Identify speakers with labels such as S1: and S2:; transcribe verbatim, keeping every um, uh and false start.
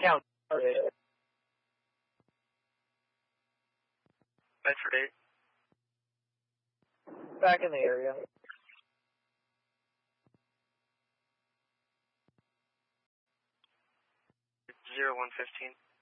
S1: Count.
S2: Bedford eight.
S1: Back in the area.
S2: Zero one fifteen.